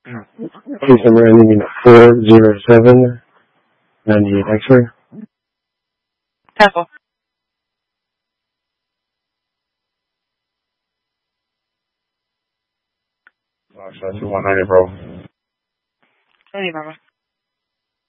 Case number ending in 407, 98 X-ray. Temple. Foxtrot 219, bro. Hey, Mama.